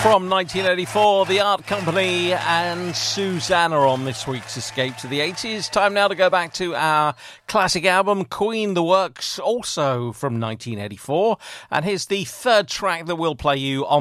From 1984, The Art Company and Susanna on this week's Escape to the 80s. Time now to go back to our classic album, Queen, The Works, also from 1984. And here's the third track that we'll play you on